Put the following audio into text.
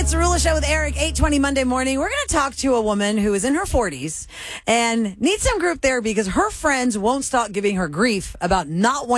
Cerullo Show with Eric, 8:20 Monday morning. We're going to talk to a woman who is in her 40s and needs some group therapy because her friends won't stop giving her grief about not wanting